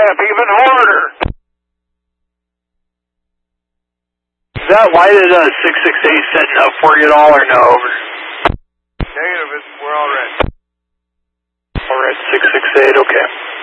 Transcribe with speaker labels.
Speaker 1: F even harder. Is that lighted 668 setting up for you at all or no?
Speaker 2: Negative, we're all red.
Speaker 1: All red, 668, okay.